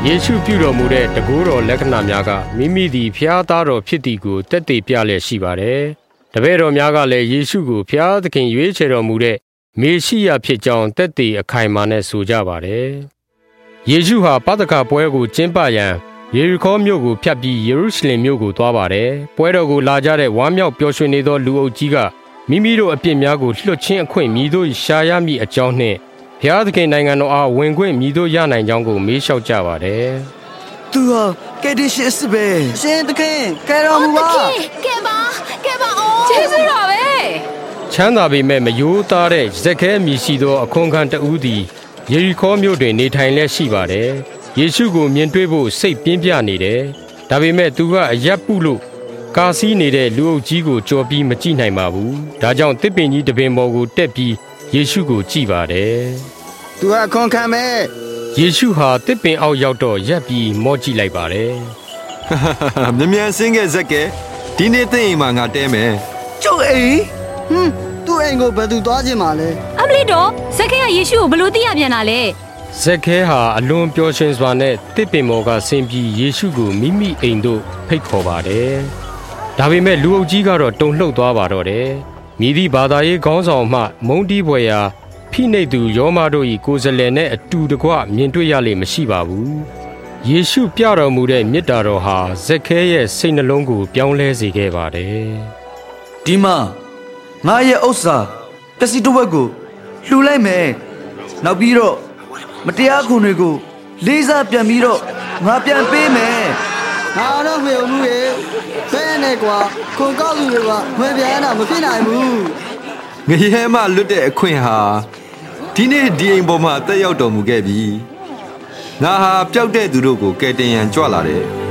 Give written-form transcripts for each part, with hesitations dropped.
ယေရှုပြုတော်မူတဲ့တကူတော်လက္ခဏာများကမိမိသည်ဖျားသားတော်ဖြစ်သည်ကိုတက်တည်ပြလျက်ရှိပါတယ်။တပည့်တော်များကလည်းယေရှုကိုဖျားသခင်ရွေးချယ်တော်မူတဲ့မေရှိယဖြစ်ကြောင်းတက်တည်အခိုင်အမာနဲ့ဆိုကြပါတယ်။ယေရှုဟာပသခပွဲကိုကျင်းပရန်ယေရီခေါမြို့ကိုဖြတ်ပြီးယေရုရှလင်မြို့ကိုသွားပါတယ်။ပွဲတော်ကိုလာကြတဲ့ဝမ်းမြောက်ပျော်ရွှင်နေသောလူအုပ်ကြီးကမိမိတို့အပြစ်များကိုလွှတ်ခြင်းအခွင့်မြည်သို့ရှာရမည့်အကြောင်းနှင့်ဘုရားသခင်နိုင်ငံတော်အားဝင်ခွင့်မြည်သို့ရနိုင်ကြောင်းကိုမေးလျှောက်ကြပါတယ်။သူဟာကယ်တင်ရှင်အစ်ပဲရှင်သခင်ကယ်တော်မူပါကယ်ပါအော်ကျေးဇူးတော်ပဲချမ်းသာပေမဲ့မယိုးသားတဲ့ဇက်ခဲအမည်ရှိသောအခွန်ခံတဦးသည်ယေရီခေါမြို့တွင်နေထိုင်လျက်ရှိပါတယ်။ယေရှုကိုမြင်တွေ့ဖို့စိတ်ပြင်းပြနေတယ်။ဒါပေမဲ့သူကအရပ်ပုလို့ကာစီးနေတဲ့လူအုပ်ကြီးကိုကြော်ပြီးမကြည့်နိုင်ပါဘူး။ဒါကြောင့်တစ်ပင်ကြီးတပင်ပေါ်ကိုတက်ပြီးယေရှုကိုကြည့်ပါတယ်။သူဟာခွန်ခံမဲ့ယေရှုဟာတစ်ပင်အောက်ရောက်တော့ရပ်ပြီးမော့ကြည့်လိုက်ပါတယ်။မြ мян ဆင်းခဲ့ဇက်ကဲဒီနေ့သိအိမ်မှာငါတဲမယ်။ကျုပ်အိမ်သူ့အိမ်ကိုဘယ်သူသွားခြင်းမှာလဲ။အမလီတော်ဇက်ခဲကယေရှုကိုဘလို့သိရပြန်တာလဲ။ဇက်ခဲဟာအလွန်ပျော်ရွှင်စွာနဲ့တစ်ပင်ပေါ်ကဆင်းပြီးယေရှုကိုမိမိအိမ်သို့ဖိတ်ခေါ်ပါတယ်။ဒါပေမဲ့လူအုပ်ကြီးကတော့တုန်လှုပ်သွားပါတော့တယ်။မိသည့်ဘာသာရေးခေါင်းဆောင်မှမုန်းတီးဖွယ်ရာဖိနှိပ်သူယောမတို့၏ကိုယ်စားလှယ်နဲ့အတူတကွမြင်တွေ့ရလိမ့်မရှိပါဘူး။ယေရှုပြတော်မူတဲ့မေတ္တာတော်ဟာဇက်ခဲရဲ့စိတ်နှလုံးကိုပြောင်းလဲစေခဲ့ပါတယ်။ဒီမှာငါရဲ့ဥစ္စာပစ္စည်းတစ်ဝက်ကိုလှူလိုက်မယ်။နောက်ပြီးတော့မတရားခွန်တွေကိုလေးစားပြန်ပြီးတော့ငါပြန်ပေးမယ်။ငါတော့မယုံဘူးလေ။ဘယ်နဲ့ကွာခွန်ကောက်လူတွေကဝင်ပြန်တာမဖြစ်နိုင်ဘူး။ငရဲမလွတ်တဲ့အခွင့်ဟာဒီနေ့ဒီအိမ်ပေါ်မှာတက်ရောက်တော်မူခဲ့ပြီ။ငါဟာပျောက်တဲ့သူတို့ကိုကယ်တင်ရန်ကြွလာတယ်။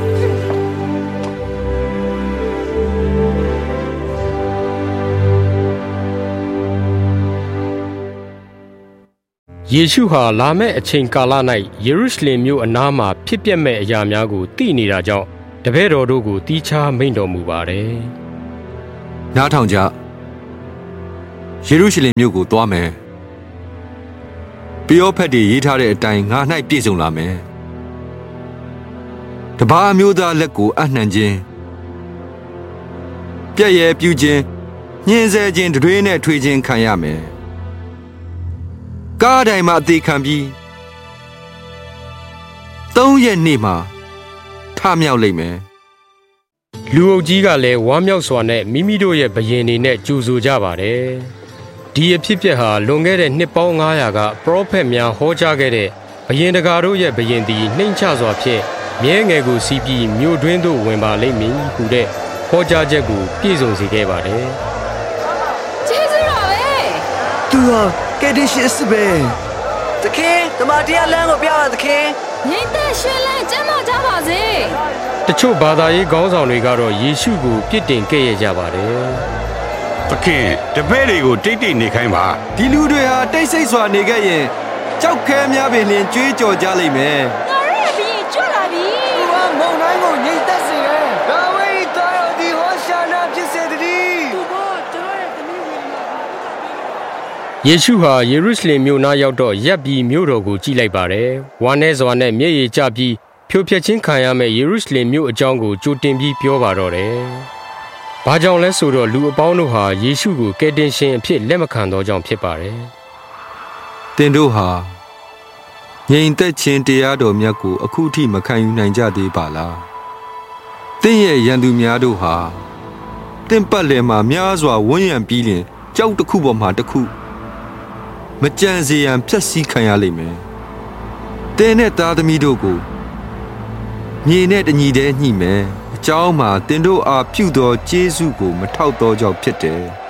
ယေရှုဟာလာမယ့်အချိန်ကာလ၌ယေရုရှလင်မြို့အနားမှာဖြစ်ပျက်မဲ့အရာများကိုသိနေတာကြောင့်တပည့်တော်တို့ကိုတီးခြားမိန့်တော်မူပါတယ်။နားထောင်ကြယေရုရှလင်မြို့ကိုသွားမယ်။ပယောဖက်တွေရေးထားတဲ့အတိုင်းငါ၌ပြည့်စုံလာမယ်။တပါးမျိုးသားလက်ကိုအနှံခြင်းပြည့်ရဲ့ပြုခြင်းညှင်းဆဲခြင်းတွေးနဲ့ထွေးခြင်းခံရမယ်။ကားတိုင်းမှာအသေးခံပြီး3ရက်နေ့မှာထမြောက်လိမ့်မယ်။လူအုပ်ကြီးကလည်းဝမ်းမြောက်စွာနဲ့မိမိတို့ရဲ့ဘယင်တွေနဲ့ကြိုဆိုကြပါတယ်။ဒီအဖြစ်အပျက်ဟာလွန်ခဲ့တဲ့နှစ်ပေါင်း900ကပရောဖက်များဟောကြားခဲ့တဲ့ဘယင်တကာတို့ရဲ့ဘယင်သည်နှိမ့်ချစွာဖြင့်မြဲငယ်ကိုစီးပြီးမြို့တွင်းသို့ဝင်ပါလိမ့်မည်ဟူတဲ့ဟောကြားချက်ကိုပြည့်စုံစေခဲ့ပါတယ်။ကျေးဇူးတော်ပဲ။သူဟာကယ်တင်ရှင်အစ်ပဲ။သခင်တမန်တရားလမ်းကိုပြပါသခင်။ငြိမ်သက်ရှင်လန်းကျမ်းမာကြပါစေ။တချို့ဘာသာရေးခေါင်းဆောင်တွေကတော့ယေရှုကိုပြစ်တင်ခဲ့ရကြပါတယ်။သခင်တပည့်တွေကိုတိတ်တိတ်နေခိုင်းပါ။ဒီလူတွေဟာတိတ်ဆိတ်စွာနေခဲ့ရင်ကြောက်ခဲများပင်လျင်ကြွေးကြော်ကြလိမ့်မယ်။ငါရဲ့ဘီကျွတ်လာပြီ။သူကမုန်တိုင်းကိုငြိမ်သက်စေတယ်။ဒါဝိဒ်သားတော်ဒီဟောရှာနာဖြစ်စေတည်း။သူကကျွန်တော်ရဲ့သမီးဝင်လာယေရှုဟာယေရုရှလင်မြို့နားရောက်တော့ရပ်ပြီးမြို့တော်ကိုကြည့်လိုက်ပါတယ်။ဝမ်းနည်းစွာနဲ့မျက်ရည်ကျပြီးဖြိုဖျက်ခြင်းခံရမယ့်ယေရုရှလင်မြို့အကြောင်းကိုကြိုတင်ပြီးပြောပါတော့တယ်။ဘာကြောင့်လဲဆိုတော့လူအပေါင်းတို့ဟာယေရှုကိုကယ်တင်ရှင်အဖြစ်လက်မခံသောကြောင့်ဖြစ်ပါတယ်။သင်တို့ဟာငြိမ်သက်ခြင်းတရားတော်မြတ်ကိုအခုထိမခံယူနိုင်ကြသေးပါလား။သင်ရဲ့ရန်သူများတို့ဟာသင်ပတ်လည်မှာများစွာဝန်းရံပြီးလျှင်ကြောက်တစ်ခုပေါ်မှာတစ်ခုမကြံစေရန်ဖျက်ဆီးခံရလိမ့်မယ်။သင်နဲ့သားသမီးတို့ကိုမြေနဲ့တညီတည်းညှိမယ်။အကြောင်းမှာသင်တို့အားပြုသောကျေးဇူးကိုမထောက်သောကြောင့်ဖြစ်တယ်။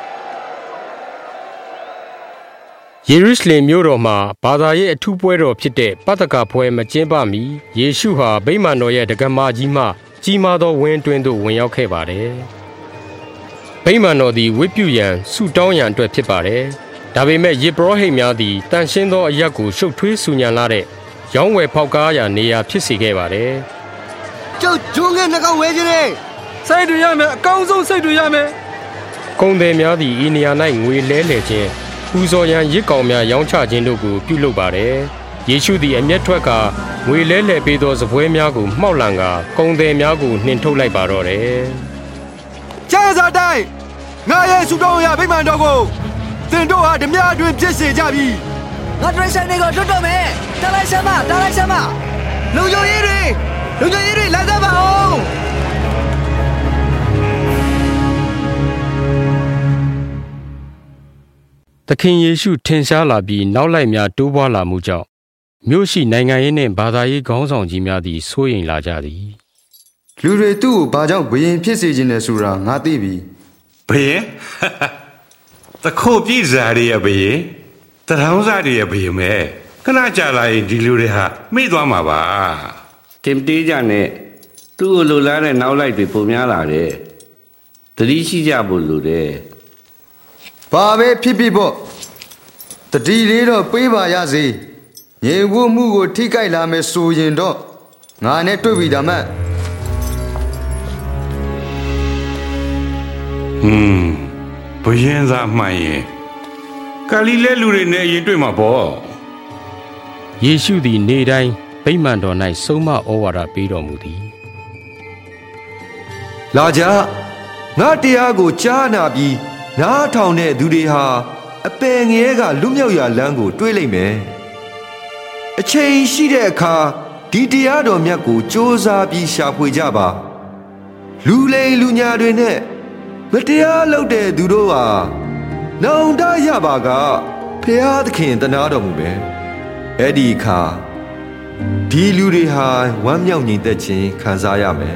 ယေရုရှလင်မြို့တော်မှာဘာသာရေးအထူးပွဲတော်ဖြစ်တဲ့ပသခပွဲမကျင်းပမီယေရှုဟာဗိမာန်တော်ရဲ့တက္ကမကြီးမှကြီးမားသောဝင်းတွင်းသို့ဝင်ရောက်ခဲ့ပါတယ်။ဗိမာန်တော်သည်ဝတ်ပြုရန်ဆုတောင်းရန်အတွက်ဖြစ်ပါတယ်။ဒါပေမဲ့ယေဘရဟိတ်များသည်တန်ရှင်းသောအရက်ကိုရှုပ်ထွေးဆူညံလာတဲ့ရောင်းဝယ်ဖောက်ကားရာနေရာဖြစ်စေခဲ့ပါတယ်။ကျုပ်ဂျုံငယ်နှကောင်ဝဲခြင်းနဲ့စိတ်တွေရမယ်အကောင်းဆုံးစိတ်တွေရမယ်။ကုန်သည်များသည်ဤနေရာ၌ငွေလဲလှယ်ခြင်းပူဇော်ရန်ရစ်ကောင်များရောင်းချခြင်းတို့ကိုပြုလုပ်ပါတယ်။ယေရှုသည်အမျက်ထွက်ကငွေလဲလှယ်ပေးသောစပွဲများကိုမှောက်လန်ကကုံသည်များကိုနှင်ထုတ်လိုက်ပါတော့တယ်ကျန်းစာတိုင်းငါရဲ့စုတော်ရဗိမာန်တော်ကိုတင်တို့ဟာဓမြအတွင်ဖြစ်စေကြပြီငါဒရိစန်တွေကိုလွတ်တော့မယ်တားလိုက်စမ်းမလူယိုရေးတွေလာကြပါအောင်သခင်ယေရှုထင်ရှားလာပြီးနောက်လိုက်များတိုးပွားလာမှုကြောင့်မြို့ရှိနိုင်ငံရေးနှင့်ဘာသာရေးခေါင်းဆောင်ကြီးများသည်စိုးရိမ်လာကြသည်လူတွေသူ့ကိုဘာကြောင့်ဘယင်ဖြစ်စေခြင်းလဲဆိုတာငါသိပြီဘယင်တခိုးပြည့်စားရဘယင်တထောင်းစားရဘယင်မဲခဏကြာလာရင်ဒီလူတွေဟာမိသွားမှာပါတင်တေးကြနဲ့သူ့ကိုလိုလားတဲ့နောက်လိုက်တွေပုံများလာတယ်သတိရှိကြဖို့လိုတယ်ဘာပဲဖြစ်ပေါ့တတိလေးတော့ပေးပါရစေငြိမ်ဝှမှုကိုထိကြိုက်လာမယ်ဆိုရင်တော့ငါနဲ့တွေ့ပြီဒါမှဘယင်သာမှန်ရင်ဂါလိလဲလူတွေနဲ့ရင်တွေ့မှာပေါ့ယေရှုသည်နေ့တိုင်းဗိမာန်တော်၌ဆုံးမဩဝါဒပေးတော်မူသည်လာကြငါတရားကိုကြားနာပြီးနားထောင်တဲ့သူတွေဟာအပယ်ငရဲကလွတ်မြောက်ရာလမ်းကိုတွေးလိုက်မယ်အချိန်ရှိတဲ့အခါဒီတရားတော်မြတ်ကိုစ조사ပြီးရှာဖွေကြပါလူလိမ်လူညာတွေနဲ့မတရားလုပ်တဲ့သူတို့ဟာနောင်တရပါကဖျားသခင်တနာတော်မူမယ်အဲ့ဒီအခါဒီလူတွေဟာဝမ်းမြောက်ညီသက်ခြင်းခံစားရမယ်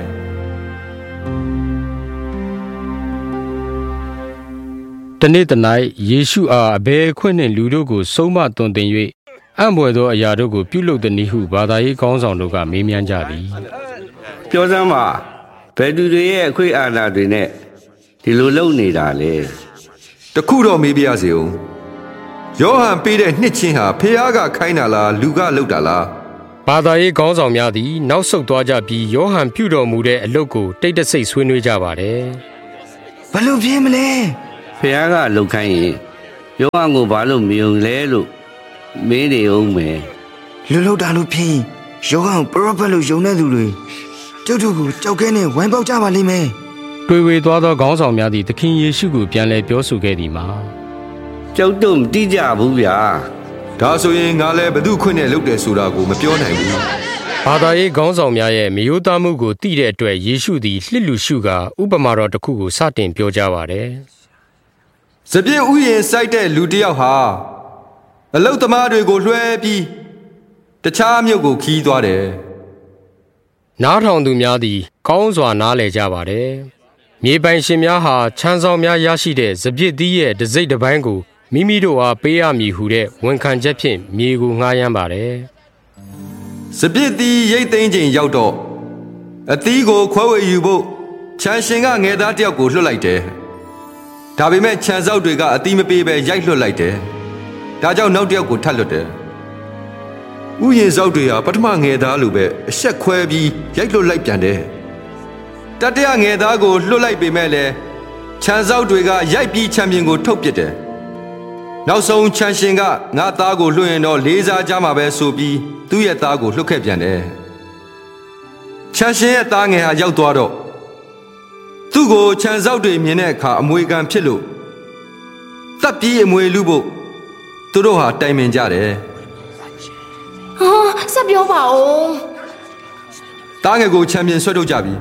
တနေ့တ၌ယေရှုအားအဘယ်ခွင့်နှင့်လူတို့ကိုဆုံးမသွန်သင်၍အံ့ဘွယ်သောအရာတို့ကိုပြုလုပ်သည်နည်းဟုဘာသာရေးခေါင်းဆောင်တို့ကမေးမြန်းကြသည်ပြောစမ်းပါဘယ်သူတွေရဲ့အခွင့်အာဏာတွေနဲ့ဒီလိုလုပ်နေတာလဲတခုတော့မေးပြရစေဦးယောဟန်ပေးတဲ့နှစ်ချင်းဟာဖျားကခိုင်းတာလားလူကလုပ်တာလားဘာသာရေးခေါင်းဆောင်များသည်နောက်ဆုတ်သွားကြပြီးယောဟန်ပြုတော်မူတဲ့အလုပ်ကိုတိတ်တဆိတ်ဆွေးနွေးကြပါတယ်ဘယ်လိုဖြစ်မလဲဖျားကလှုပ်ခိုင်းရင်ယောဟန်ကိုဘာလို့မယုံလဲလို့မင်းနေအောင်မယ်လူလှုပ်တာလို့ဖြစ်ယောဟန်ပရောဖက်လို့ယုံတဲ့သူတွေကျုပ်တို့ကိုကြောက်ခဲနဲ့ဝိုင်းပေါက်ကြပါလိမ့်မယ်တွေ့ဝေသွားသောခေါင်းဆောင်များသည်သခင်ယေရှုကိုပြန်လည်ပြောဆိုခဲ့သည်မှာကြောက်တော့မတိကြဘူးဗျာဒါဆိုရင်ငါလည်းဘသူခွင့်နဲ့လုပ်တယ်ဆိုတာကိုမပြောနိုင်ဘူးဘာသာရေးခေါင်းဆောင်များရဲ့မယိုးသားမှုကိုသိတဲ့အတွက်ယေရှုသည်လှစ်လူရှုကာဥပမာတော်တစ်ခုကိုစတင်ပြောကြားပါတယ်စပြည့်ဥယျာဉ်စိုက်တဲ့လူတစ်ယောက်ဟာအလုတ်သမားတွေကိုလွှဲပြီးတခြားမြို့ကိုခီးသွားတယ်နားထောင်သူများသည်ကောင်းစွာနားလည်ကြပါတယ်မြေပိုင်ရှင်များဟာချမ်းဆောင်များရရှိတဲ့စပြည့်သီးရဲ့တစိမ့်တစ်ပိုင်းကိုမိမိတို့အားပေးရမည်ဟုတဲ့ဝန်ခံချက်ဖြင့်မြေကိုငှားရမ်းပါတယ်စပြည့်သီးရိတ်သိမ်းချိန်ရောက်တော့အသီးကိုခွဲဝေယူဖို့ချမ်းရှင်ကငယ်သားတစ်ယောက်ကိုလွှတ်လိုက်တယ်ဒါပေမဲ့ခြံစောက်တွေကအသီးမပေးဘဲရိုက်လွှတ်လိုက်တယ်ဒါကြောင့်နောက်တစ်ယောက်ကိုထပ်လွှတ်တယ်ဥယျာဉ်စောက်တွေဟာပထမငယ်သားလိုပဲအဆက်ခွဲပြီးရိုက်လွှတ်လိုက်ပြန်တယ်တတိယငယ်သားကိုလွှတ်လိုက်ပေမဲ့လည်းခြံစောက်တွေကရိုက်ပြီးခြံပြင်ကိုထုတ်ပစ်တယ်နောက်ဆုံးခြံရှင်ကငါသားကိုလွှတ်ရင်တော့လေးစားကြမှာပဲဆိုပြီးသူ့ရဲ့သားကိုလွှတ်ခဲ့ပြန်တယ်ခြံရှင်ရဲ့သားငယ်ဟာရောက်သွားတော့သူ့ကိုခြံစောက်တွေမြင်တဲ့အခါအမွေခံဖြစ်လို့တပ်ပြီးအမွေလူဖို့သူတို့ဟာတိုင်ပင်ကြတယ်ဟာဆက်ပြောပါဦးသားငယ်ကိုခြံပြင်ဆွဲထုတ်ကြပြီ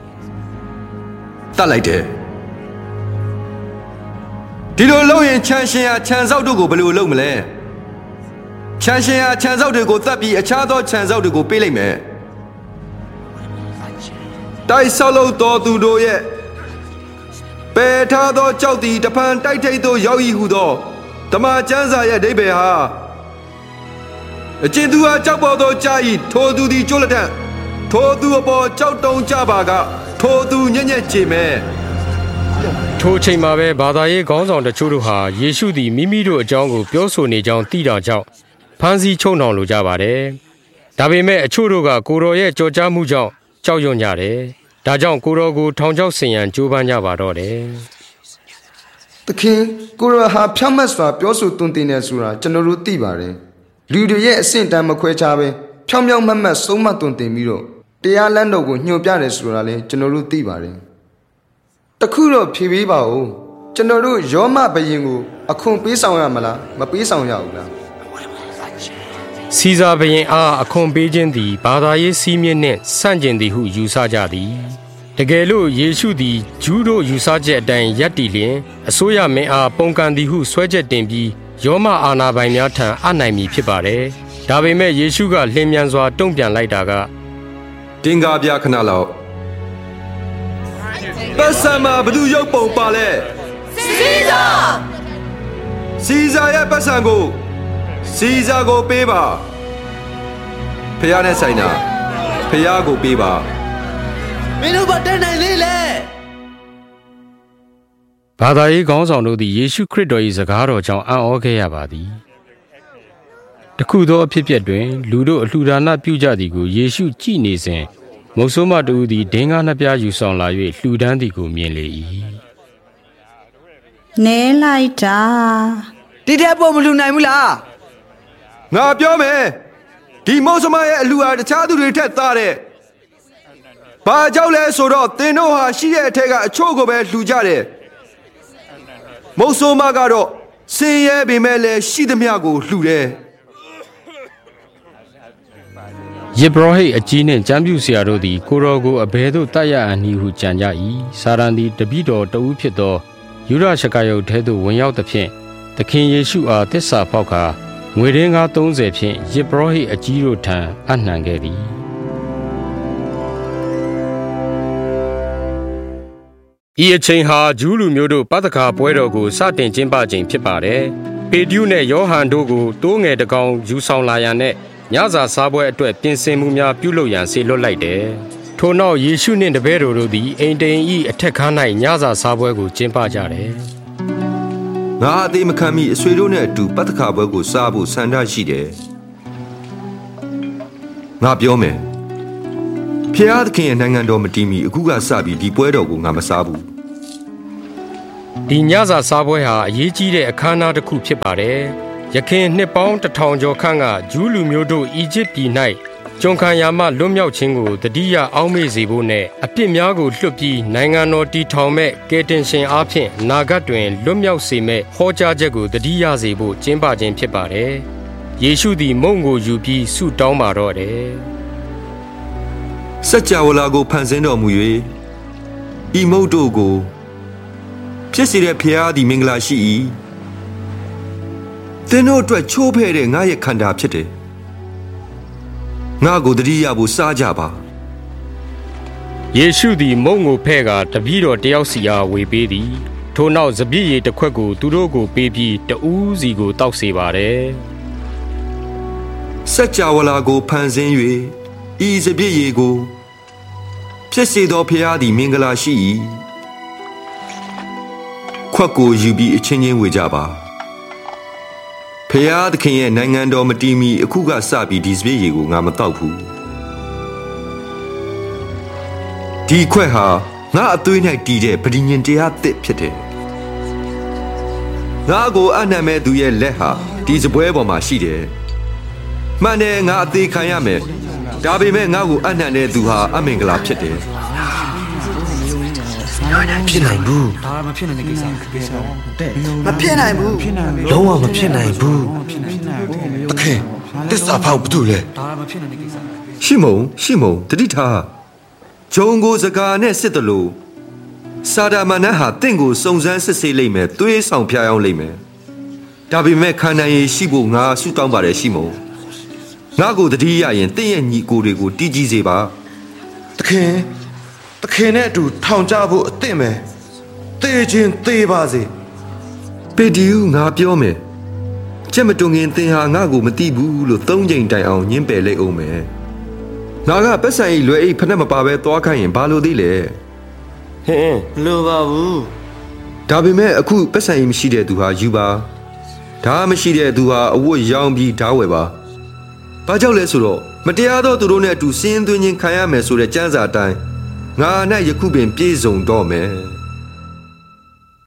တတ်လိုက်တယ်ဒီလိုလုပ်ရင်ခြံရှင်ဟာခြံစောက်တို့ကိုဘယ်လိုလုပ်မလဲခြံရှင်ဟာခြံစောက်တွေကိုတတ်ပြီးအခြားသောခြံစောက်တွေကိုပေးလိုက်မယ်တိုက်ဆောက်လို့တော်သူတို့ရဲ့ပယ်ထားသောကြောက်သည်တဖန်တိုက်ထိတ်သို့ရောက်၏ဟုသောဓမ္မကျမ်းစာရဲ့အဓိပ္ပာယ်ဟာအကျဉ်သူဟာကြောက်ပေါ်သောကြာ၏ထိုသူသည်ကျိုးလက်ထက်ထိုသူအပေါ်ကြောက်တုံးကြပါကထိုသူညံ့ညက်ကြည်မယ်ထိုအချိန်မှာပဲဘာသာရေးခေါင်းဆောင်တချို့တို့ဟာယေရှုသည်မိမိတို့အကြောင်းကိုပြောဆိုနေကြောင်းသိတာကြောင့်ဖမ်းဆီးချုပ်နှောင်လိုကြပါတယ်ဒါပေမဲ့အချို့တို့ကကိုတော်ရဲ့ကြော်ကြားမှုကြောင့်ကြောက်ရွံ့ကြတယ်ဒါကြောင့်ကိုတော်ကိုထောင်ချောက်ဆင်ရန်ကြိုးပမ်းကြပါတော့တယ်သခင်ကိုတော်ဟာဖြောင့်မတ်စွာပြောဆိုသွန်သင်နေဆိုတာကျွန်တော်တို့သိပါတယ်လူတွေရဲ့အဆင့်တန်းမခွဲခြားပဲဖြောင်းဖြောင်းမတ်မတ်ဆုံးမသွန်သင်ပြီးတော့တရားလမ်းတော်ကိုညှို့ပြတယ်ဆိုတာလည်းကျွန်တော်တို့သိပါတယ်တခုတော့ဖြေပေးပါဦးကျွန်တော်တို့ယောမဘယင်ကိုအခွန်ပေးဆောင်ရမလားမပေးဆောင်ရဘူးလားစီဇာဘယင်အားအခွန်ပေးခြင်းသည်ဘာသာရေးစည်းမျဉ်းနှင့်ဆန့်ကျင်သည်ဟုယူဆကြသည်တကယ်လို့ယေရှုသည်ဂျူးတို့ယူဆချက်အတိုင်းယက်တည်လျင်အစိုးရမင်းအားပုန်ကန်သည်ဟုဆွဲချက်တင်ပြီးယောမအာဏာပိုင်များထံအနိုင်မည်ဖြစ်ပါတယ်ဒါပေမဲ့ယေရှုကလျင်မြန်စွာတုံ့ပြန်လိုက်တာကတင်ကားပြခဏလောက်ပတ်စံမှာဘသူရုပ်ပုံပါလဲစီဇာရဲ့ပတ်စံကိုစီဇာကိုပေးပါဖះနဲ့ဆိုင်တာဖះကိုပေးပါမင်းတို့ဘာတက်နိုင်လေဘာသာရေးခေါင်းဆောင်တို့သည်ယေရှုခရစ်တော်၏စကားတော်ကြောင့်အံ့ဩခဲ့ရပါသည်တခုသောအဖြစ်အပျက်တွင်လူတို့အလှူဒါနပြုကြသည်ကိုယေရှုကြည့်နေစဉ်မုတ်ဆိုးမတူသည်ဒင်းကားနှစ်ပြားယူဆောင်လာ၍လှူဒန်းသည်ကိုမြင်လေ၏နဲလိုက်တာဒီတဲ့ပုံမလှူနိုင်ဘူးလားငါပြောမယ်ဒီမုတ်ဆိုးမရဲ့အလှူဟာတခြားသူတွေထက်သားတဲ့ဘာကြောင့်လဲဆိုတော့သင်တို့ဟာရှိတဲ့အထက်ကအချို့ကိုပဲလှူကြတယ်မုတ်ဆိုးမကတော့ဆင်းရဲပေမဲ့လည်းရှိသမျှကိုလှူတယ်ယေဘရဟိတ်အကြီးနှင့်ကျမ်းပြုဆရာတို့သည်ကိုရောကိုအဘဲသို့တတ်ရအန်ဤဟုကြံကြ၏စာရန်သည်တပည့်တော်တဦးဖြစ်သောယူဒရှကာယုတ်ထဲသို့ဝင်ရောက်သဖြင့်သခင်ယေရှုအားသစ္စာဖောက်ကာငွေရင်းကား30ဖြင့်ယေဘရဟိတ်အကြီးတို့ထံအနှံခဲ့သည်ဤအချိန်ဟာဂျူးလူမျိုးတို့ပသခါပွဲတော်ကိုစတင်ကျင်းပချိန်ဖြစ်ပါတယ်ပေတရုနဲ့ယောဟန်တို့ကိုတိုးငယ်တကောင်ယူဆောင်လာရန်နဲ့ညစာစားပွဲအတွက်ပြင်ဆင်မှုများပြုလုပ်ရန်ဆေလွတ်လိုက်တယ်။ထို့နောက်ယေရှုနှင့်တပည့်တော်တို့သည်အိမ်တိန်၏အထက်ခန်း၌ညစာစားပွဲကိုကျင်းပကြတယ်။ငါအသေးမခံမိအဆွေတို့နဲ့အတူပတ္တခါပွဲကိုစားဖို့ဆန္ဒရှိတယ်။ငါပြောမယ်။ဖျားသခင်ရဲ့နိုင်ငံတော်မတည်မီအခုကစပြီးဒီပွဲတော်ကိုငါမစားဘူး။ဒီညစာစားပွဲဟာအရေးကြီးတဲ့အခမ်းအနားတစ်ခုဖြစ်ပါတယ်။ယခင်နှစ်ပေါင်း1000ကျော်ခန့်ကဂျူးလူမျိုးတို့အီဂျစ်ပြည်၌ကျွန်ခံရာမှလွတ်မြောက်ခြင်းကိုတတိယအောက်မေ့စေဖို့နဲ့အပြစ်များကိုလွှတ်ပြီးနိုင်ငံတော်တည်ထောင်မဲ့ကယ်တင်ရှင်အားဖြင့်နာဂတ်တွင်လွတ်မြောက်စေမဲ့ဟောကြားချက်ကိုတတိယစေဖို့ကျင်းပခြင်းဖြစ်ပါတယ်။ယေရှုသည်မုန့်ကိုယူပြီးဆုတောင်းပါတော့တယ်။စัจ java လာကိုဖန်ဆင်းတော်မူ၍ဤမုန့်တို့ကိုဖြစ်စေတဲ့ဖျားသည်မင်္ဂလာရှိ၏သင်တို့အတွက်ချိုးဖဲ့တဲ့ငါရဲ့ခန္ဓာဖြစ်တယ်ငါကိုတတိယဖို့စားကြပါယေရှုသည်မုန့်ကိုဖဲ့ကာတပည့်တော်တယောက်စီအားဝေပေးသည်ထို့နောက်စပျစ်ရည်တစ်ခွက်ကိုသူတို့ကိုပေးပြီးတဦးစီကိုတောက်စေပါတယ်စัจ java လာကိုဖန်ဆင်း၍ဤစပျစ်ရည်ကိုဖြစ်စေသောဖျားသည်မင်္ဂလာရှိ၏ခွက်ကိုယူပြီးအချင်းချင်းဝေကြပါဖျားသခင်ရဲ့နိုင်ငံတော်မတည်မီအခုကစပြီးဒီစပျစ်ရည်ကိုငါမတောက်ဘူးဒီခွက်ဟာငါအသွေး၌တည်တဲ့ပဋိညာဉ်တရားသစ်ဖြစ်တယ်ငါကိုအနံ့မဲ့သူရဲ့လက်ဟာဒီစပွဲပေါ်မှာရှိတယ်မှန်တယ်ငါအသေးခံရမယ်ဒါပေမဲ့ငါကိုအနံ့တဲ့သူဟာအမင်္ဂလာဖြစ်တယ်ဖြစ်နိုင်ဘူးဒါမဖြစ်နိုင်တဲ့ကိစ္စတဲ့မဖြစ်နိုင်ဘူးလုံးဝမဖြစ်နိုင်ဘူးတခင်တစ္ဆာဖောက်ဘူးလေဒါမဖြစ်နိုင်တဲ့ကိစ္စရှိမုံတတိထားဂျုံကိုစကားနဲ့စစ်တလို့စာဒမနတ်ဟာတင့်ကိုစုံစမ်းစစ်ဆေးလိမ့်မယ်သွေးဆောင်ဖျားအောင်လိမ့်မယ်ဒါပေမဲ့ခန္ဓာရည်ရှိဖို့ငါဆုတောင်းပါတယ်ရှိမုံငါကိုတတိယရင်တင့်ရဲ့ညီကိုတွေကိုတီးကြည့်စေပါတခင်နဲ့အတူထောင်ကြဖို့အသင့်ပဲသေခြင်းသေပါစေပေဒီယူငါပြောမယ်ချက်မတုံငင်သင်ဟာငါကိုမသိဘူးလို့3ချိန်တိုင်အောင်ညှင်းပယ်လိုက်အောင်မယ်ငါကပတ်စံကြီးလွယ်အိတ်ဖက်နဲ့မပါပဲသွားခိုင်းရင်ဘာလို့သေးလဲဟင်းလိုပါဘူးဒါပေမဲ့အခုပတ်စံကြီးမရှိတဲ့သူဟာယူပါဒါမရှိတဲ့သူဟာအဝတ်ရောင်းပြီးဓာဝယ်ပါဘာကြောင့်လဲဆိုတော့မတရားသောသူတို့နဲ့အတူစင်းသွင်းခြင်းခံရမယ်ဆိုတဲ့ကျမ်းစာအတိုင်းငါနဲ့ယခုပင်ပြည့်စုံတော့မယ်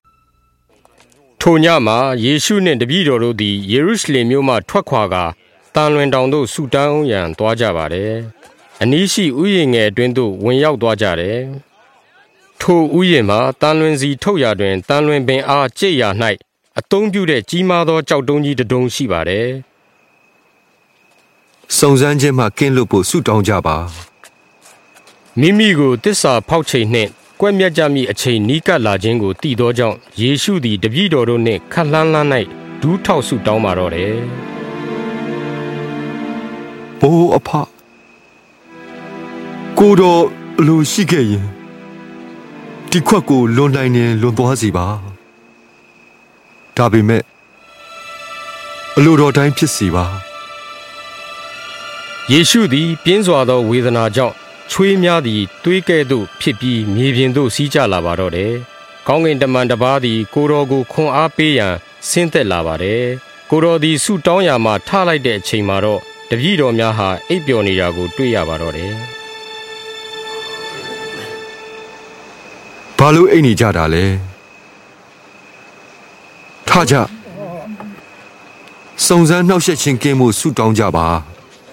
ထိုညမှာယေရှုနှင့်တပည့်တော်တို့သည်ယေရုရှလင်မြို့မှထွက်ခွာကာတန်လွင်တောင်သို့ဆူတောင်းရန်သွားကြပါတယ်။အနီးရှိဥယျာဉ်ငယ်အတွင်းသို့ဝင်ရောက်သွားကြတယ်။ထိုဥယျာဉ်မှာတန်လွင်စီထုတ်ရာတွင်တန်လွင်ပင်အားကျိတ်ရာ၌အသုံးပြုတဲ့ကြီးမားသောကြောက်တုံးကြီးတစ်တုံးရှိပါတယ်။စုံစမ်းခြင်းမှကင်းလွတ်ဖို့ဆုတောင်းကြပါ။မိမိကိုတစ္ဆာဖောက်ချိန်နှင့်ကွက်မြတ်ကြမိအချိန်နီးကပ်လာခြင်းကိုတည်သောကြောင့်ယေရှုသည်တပည့်တော်တို့နှင့်ခက်လှမ်းလှမ်း၌ဒူးထောက်ဆုတောင်းပါတော့တယ်။ဘိုးအဖကိုတော်အလိုရှိခဲ့ရင်ဒီခွက်ကိုလွန်နိုင်ရင်လွန်သွားစီပါဒါပေမဲ့အလိုတော်တိုင်းဖြစ်စီပါယေရှုသည်ပြင်းစွာသောဝေဒနာကြောင့်ချွေးများသည်သွေးကဲ့သို့ဖြစ်ပြီးမြေပြင်သို့စီးကျလာပါတော့တယ်။ကောင်းကင်တမန်တစ်ပါးသည်ကိုတော်ကိုခွန်အားပေးရန်ဆင်းသက်လာပါတယ်။ကိုတော်သည်ဆုတောင်းရာမှထလိုက်တဲ့အချိန်မှာတော့တပည့်တော်များဟာအိပ်ပျော်နေတာကိုတွေ့ရပါတော့တယ်။ဘာလို့အိပ်နေကြတာလဲ။ထကြစုံစမ်းနှောက်ယှက်ခြင်းကင်းမှုဆုတောင်းကြပါ။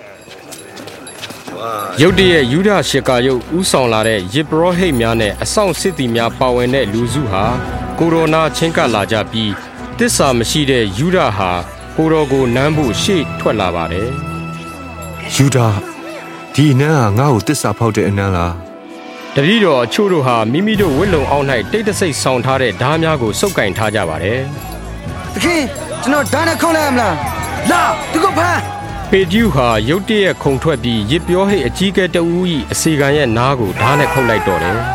ရုတ်တရက်ယူဒရှကာယုတ်ဥဆောင်လာတဲ့ယေဘရဟိတ်များနဲ့အဆောင်စစ်သည်များပါဝင်တဲ့လူစုဟာကိုရိုနာချင်းကပ်လာကြပြီးတစ္ဆာမရှိတဲ့ယူဒဟာကိုတော်ကိုနမ်းဖို့ရှေ့ထွက်လာပါတယ်။ယူဒဒီအနမ်းဟာငါ့ကိုတစ္ဆာဖောက်တဲ့အနမ်းလား။တပည့်တော်အချို့တို့ဟာမိမိတို့ဝတ်လုံအောက်၌တိတ်တဆိတ်ဆောင်ထားတဲ့ဓားများကိုစုပ်ကင်ထားကြပါတယ်။သခင်ကျွန်တော်ဓာတ်နဲ့ခုံလိုက်ရမလား။လာသူကဖမ်းပေတျုဟာရုတ်တရက်ခုန်ထွက်ပြီးရစ်ပြောဟိတ်အကြီးကဲတအူး၏အစီခံရဲ့နားကိုဓာတ်နဲ့ခုတ်လိုက်တော့တယ်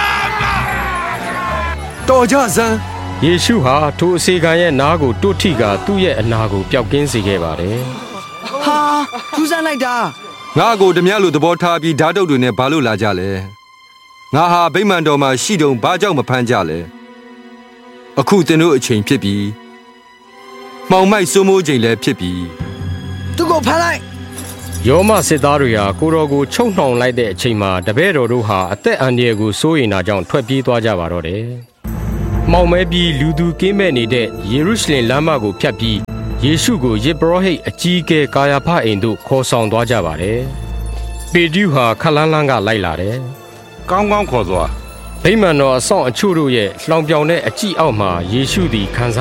။တော်ကြစမ်းယေရှုဟာထိုအစီခံရဲ့နားကိုတွတ်ထိကသူ့ရဲ့အနာကိုပျောက်ကင်းစေခဲ့ပါတယ်။ဟာထူးဆန်းလိုက်တာငါကိုဓမြလိုသဘောထားပြီးဓာတ်တုပ်တွေနဲ့ဘာလို့လာကြလဲ။ငါဟာဗိမာန်တော်မှာရှိတုံဘာကြောင့်မဖမ်းကြလဲ။အခုသင်တို့အချိန်ဖြစ်ပြီးမှောင်မိုက်စိုးမိုးချိန်လည်းဖြစ်ပြီးသူကိုဖမ်းလိုက်ယောမစစ်သားတွေဟာကိုတော်ကိုချုပ်နှောင်လိုက်တဲ့အချိန်မှာတပည့်တော်တို့ဟာအသက်အန္တရာယ်ကိုစိုးရိမ်တာကြောင့်ထွက်ပြေးသွားကြပါတော့တယ်။မှောင်မဲပြီးလူသူကင်းမဲ့နေတဲ့ယေရုရှလင်လမ်းမကိုဖြတ်ပြီးယေရှုကိုယေဘရဟိတ်အကြီးအကဲကာယာဖအိမ်သို့ခေါ်ဆောင်သွားကြပါတယ်။ပေတျုဟာခလန်းလန်းကလိုက်လာတယ်။ကောင်းကောင်းခေါ်သွားဗိမာန်တော်အဆောင်အချို့တို့ရဲ့လှောင်ပြောင်တဲ့အကြည့်အောက်မှာယေရှုသည်ခံ